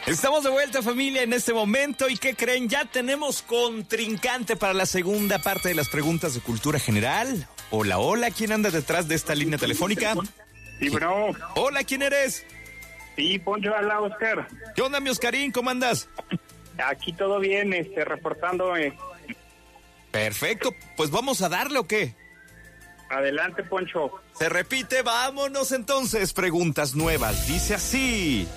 Estamos de vuelta, familia, en este momento. ¿Y qué creen? Ya tenemos contrincante para la segunda parte de las preguntas de cultura general. Hola, hola, ¿quién anda detrás de esta línea telefónica? Sí, bro. Hola, ¿quién eres? Sí, Poncho, habla Oscar. ¿Qué onda, mi Oscarín? ¿Cómo andas? Aquí todo bien, reportándome. Perfecto, pues vamos a darle, ¿o qué? Adelante, Poncho. Se repite, vámonos entonces. Preguntas nuevas, dice así.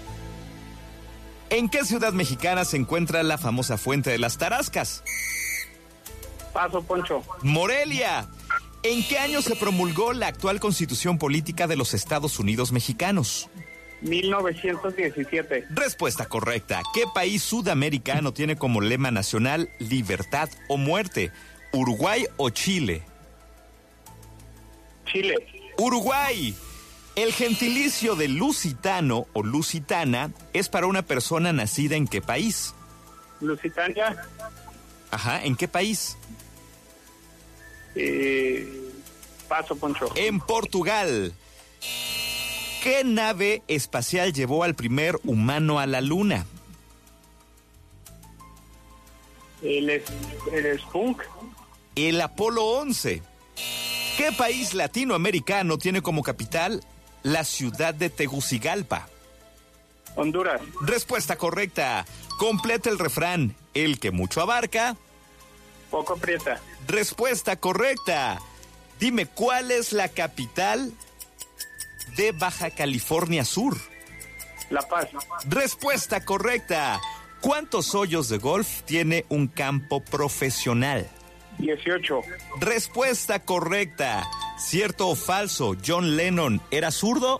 ¿En qué ciudad mexicana se encuentra la famosa Fuente de las Tarascas? Paso, Poncho. Morelia. ¿En qué año se promulgó la actual Constitución Política de los Estados Unidos Mexicanos? 1917. Respuesta correcta. ¿Qué país sudamericano tiene como lema nacional libertad o muerte? ¿Uruguay o Chile? Chile. Uruguay. El gentilicio de lusitano o lusitana es para una persona nacida ¿en qué país? Lusitania. Ajá, ¿en qué país? Paso, Poncho. En Portugal. ¿Qué nave espacial llevó al primer humano a la luna? El Spunk. El Apolo 11. ¿Qué país latinoamericano tiene como capital la ciudad de Tegucigalpa? Honduras. Respuesta correcta. Completa el refrán. El que mucho abarca. Poco aprieta. Respuesta correcta. Dime, ¿cuál es la capital de Baja California Sur? La Paz. Respuesta correcta. ¿Cuántos hoyos de golf tiene un campo profesional? 18. Respuesta correcta. ¿Cierto o falso? ¿John Lennon era zurdo?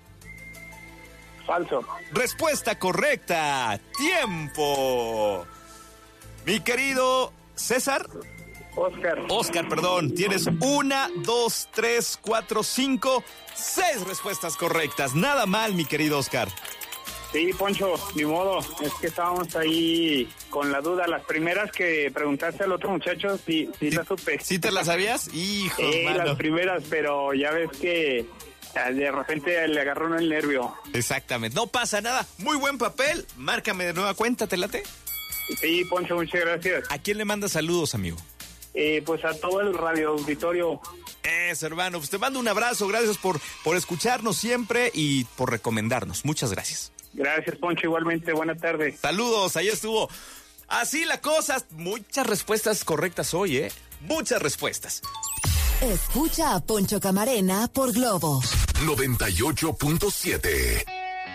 Falso. Respuesta correcta. ¡Tiempo! Mi querido César. Oscar, perdón. Tienes 1, 2, 3, 4, 5, 6 respuestas correctas. Nada mal, mi querido Oscar. Sí, Poncho, ni modo. Es que estábamos ahí con la duda. Las primeras que preguntaste al otro muchacho, sí las supe. ¿Sí te las sabías? Hijo, mano. Las primeras, pero ya ves que de repente le agarró el nervio. Exactamente. No pasa nada. Muy buen papel. Márcame de nueva cuenta, ¿te late? Sí, Poncho, muchas gracias. ¿A quién le manda saludos, amigo? Pues a todo el radio auditorio. Eso, hermano. Pues te mando un abrazo. Gracias por escucharnos siempre y por recomendarnos. Muchas gracias. Gracias, Poncho. Igualmente, buenas tardes. Saludos, ahí estuvo. Así la cosa. Muchas respuestas correctas hoy, ¿eh? Muchas respuestas. Escucha a Poncho Camarena por Globo 98.7.